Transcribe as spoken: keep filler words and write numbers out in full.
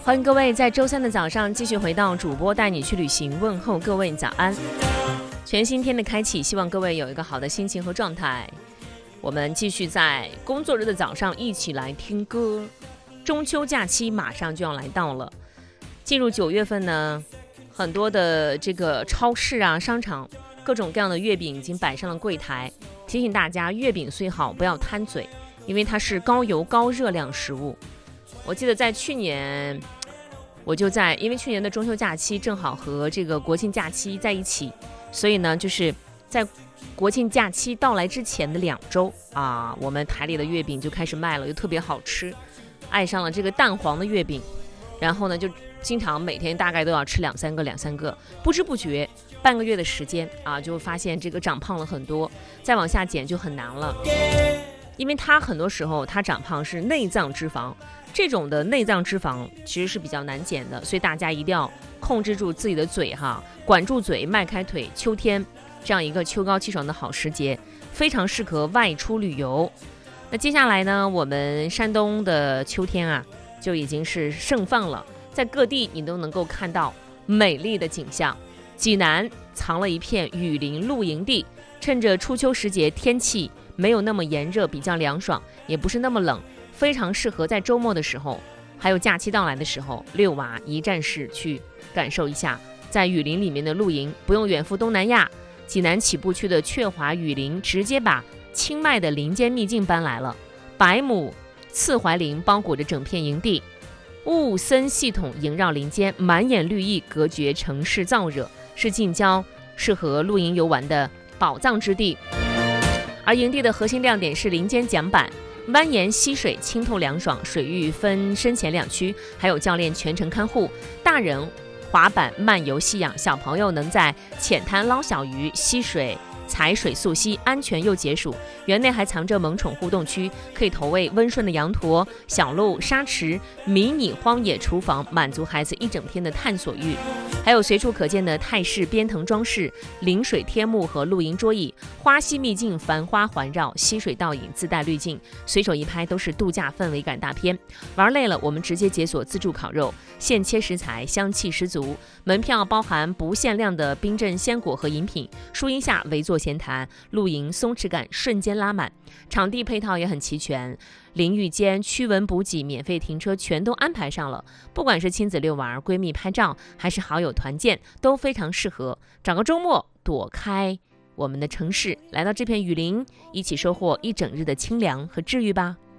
欢迎各位在周三的早上继续回到主播带你去旅行，问候各位早安。全新天的开启，希望各位有一个好的心情和状态。我们继续在工作日的早上一起来听歌。中秋假期马上就要来到了，进入九月份呢，很多的这个超市啊、商场，各种各样的月饼已经摆上了柜台。提醒大家，月饼虽好，不要贪嘴，因为它是高油高热量食物。我记得在去年，我就在因为去年的中秋假期正好和这个国庆假期在一起，所以呢，就是在国庆假期到来之前的两周啊，我们台里的月饼就开始卖了，又特别好吃，爱上了这个蛋黄的月饼，然后呢，就经常每天大概都要吃两三个，两三个，不知不觉半个月的时间啊，就发现这个长胖了很多，再往下减就很难了，因为它很多时候它长胖是内脏脂肪。这种的内脏脂肪其实是比较难减的，所以大家一定要控制住自己的嘴哈，管住嘴，迈开腿。秋天这样一个秋高气爽的好时节，非常适合外出旅游。那接下来呢，我们山东的秋天啊，就已经是盛放了，在各地你都能够看到美丽的景象。济南藏了一片雨林露营地，趁着初秋时节，天气没有那么炎热，比较凉爽，也不是那么冷。非常适合在周末的时候，还有假期到来的时候，遛娃一站式去感受一下在雨林里面的露营，不用远赴东南亚。济南起步区的雀华雨林直接把清迈的林间秘境搬来了，百亩刺槐林包裹着整片营地，雾森系统萦绕林间，满眼绿意隔绝城市燥热，是近郊适合露营游玩的宝藏之地。而营地的核心亮点是林间桨板，蜿蜒溪水清透凉爽，水域分深浅两区，还有教练全程看护，大人滑板漫游吸氧，小朋友能在浅滩捞小鱼，溪水踩水溯溪，安全又解暑。园内还藏着萌宠互动区，可以投喂温顺的羊驼、小鹿、沙池，迷你荒野厨房满足孩子一整天的探索欲。还有随处可见的泰式边藤装饰、临水天幕和露营桌椅，花溪秘境繁花环绕，溪水倒影自带滤镜，随手一拍都是度假氛围感大片。玩累了，我们直接解锁自助烤肉，现切食材，香气十足。门票包含不限量的冰镇鲜果和饮品，树荫下围坐闲谈，露营松弛感瞬间拉满。场地配套也很齐全，淋浴间、驱蚊补给、免费停车全都安排上了。不管是亲子遛玩、闺蜜拍照，还是好友团建，都非常适合。找个周末躲开我们的城市，来到这片雨林，一起收获一整日的清凉和治愈吧。